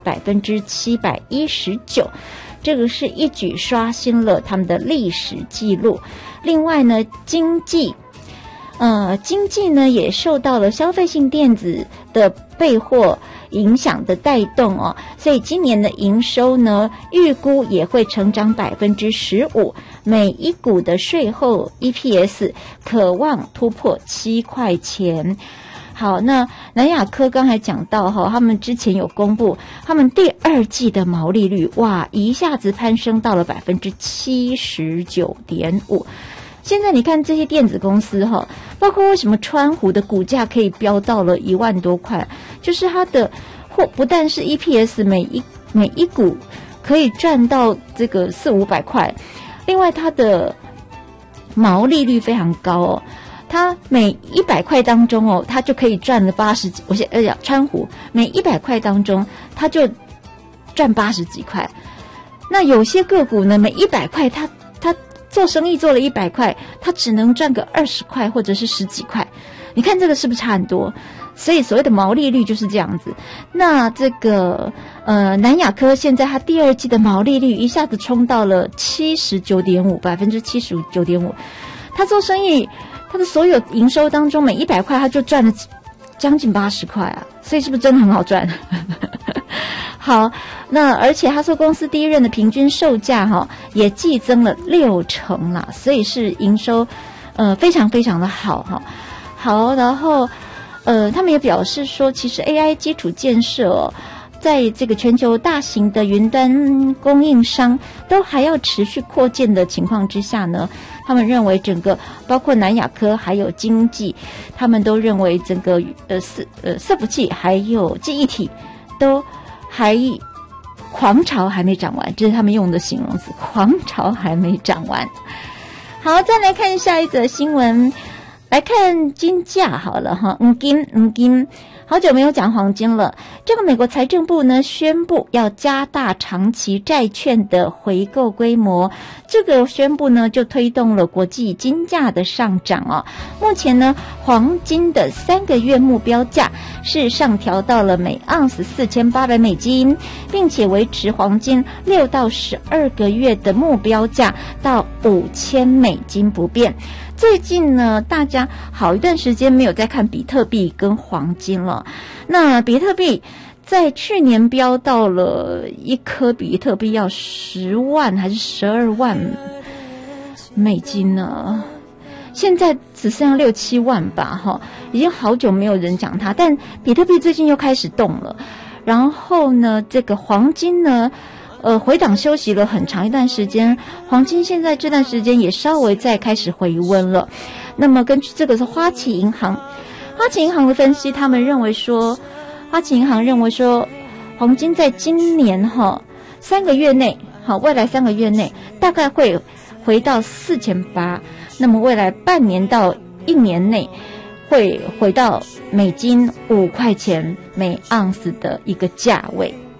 719%，这个是一举刷新了他们的历史记录。另外呢，经济呢也受到了消费性电子的备货影响的带动哦，所以今年的营收呢，预估也会成长15%，每一股的税后 EPS 可望突破7块钱。好，那南亚科刚才讲到他们之前有公布他们第二季的毛利率，哇，一下子攀升到了 79.5%。现在你看这些电子公司包括为什么川湖的股价可以飙到了1万多块，就是它的不但是 EPS 每一股可以赚到这个400-500块，另外它的毛利率非常高哦。它每100块当中它就可以赚了80几，川湖每100块当中它就赚80几块。那有些个股呢，每100块它做生意做了100块，它只能赚个20块或者是10几块。你看这个是不是差很多？所以所谓的毛利率就是这样子。那这个南亚科现在它第二季的毛利率一下子冲到了 79.5%， 它做生意它的所有营收当中每100块它就赚了将近80块啊，所以是不是真的很好赚？好，那而且他说公司第一任的平均售价也季增了60%啦，所以是营收非常非常的好好，然后他们也表示说，其实 AI 基础建设在这个全球大型的云端供应商都还要持续扩建的情况之下呢，他们认为整个包括南亚科还有经济，他们都认为整个伺服器还有记忆体都狂潮还没涨完，这是他们用的形容词，狂潮还没涨完。好，再来看下一则新闻，来看金价好了金好久没有讲黄金了。这个美国财政部呢宣布要加大长期债券的回购规模，这个宣布呢就推动了国际金价的上涨目前呢，黄金的3个月目标价是上调到了每盎司$4800，并且维持黄金6到12个月的目标价到$5000不变。最近呢，大家好一段时间没有再看比特币跟黄金了。那比特币在去年飙到了一颗比特币要10万还是12万美金呢？现在只剩下6-7万吧，已经好久没有人讲它。但比特币最近又开始动了，然后呢，这个黄金呢？回档休息了很长一段时间，黄金现在这段时间也稍微再开始回温了。那么根据这个是花旗银行的分析，他们认为说，花旗银行认为说，黄金在今年3个月内，未来3个月内大概会回到4800，那么未来半年到1年内会回到美金5块钱每盎司的一个价位。